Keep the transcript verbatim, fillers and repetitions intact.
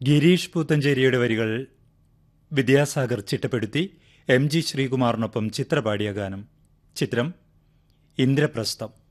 ഗിരീഷ് പൂത്തഞ്ചേരിയുടെ വരികൾ Vidyasagar ചിട്ടപ്പെടുത്തി M G ശ്രീകുമാറിനൊപ്പം ചിത്രപാടിയ ഗാനം. ചിത്രം ഇന്ദ്രപ്രസ്ഥം.